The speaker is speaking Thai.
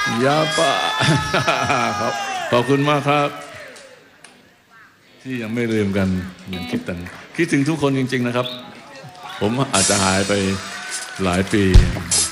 ยาป่าครับขอบคุณมากครับที่ยังไม่ลืมกันยังคิดถึงทุกคนจริงๆนะครับผมอาจจะหายไปหลายปี